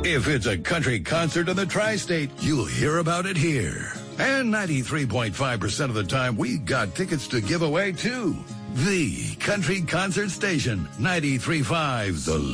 If it's a country concert in the tri-state, you'll hear about it here. And 93.5% of the time, we got tickets to give away, too. The Country Concert Station, 93.5, The